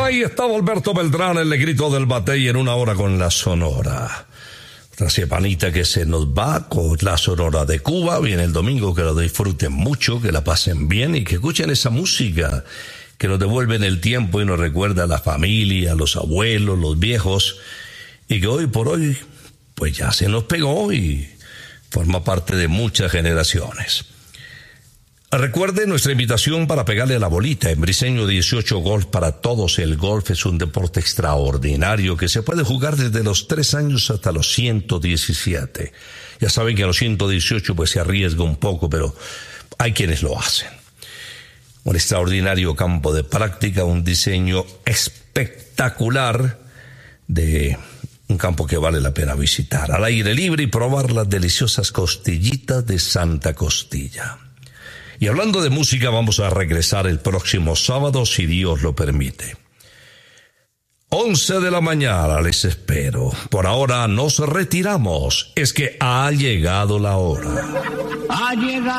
Ahí estaba Alberto Beltrán, el negrito del batey, en una hora con la Sonora. Otra semanita que se nos va con la Sonora de Cuba. Viene el domingo, que lo disfruten mucho, que la pasen bien y que escuchen esa música que nos devuelve en el tiempo y nos recuerda a la familia, a los abuelos, los viejos, y que hoy por hoy pues ya se nos pegó y forma parte de muchas generaciones. Recuerde nuestra invitación para pegarle a la bolita en Briseño 18 Golf para todos. El golf es un deporte extraordinario que se puede jugar desde los 3 años hasta los 117. Ya saben que a los 118 pues se arriesga un poco, pero hay quienes lo hacen. Un extraordinario campo de práctica, un diseño espectacular de un campo que vale la pena visitar. Al aire libre y probar las deliciosas costillitas de Santa Costilla. Y hablando de música, vamos a regresar el próximo sábado, si Dios lo permite. 11 de la mañana les espero. Por ahora nos retiramos. Es que ha llegado la hora. Ha llegado.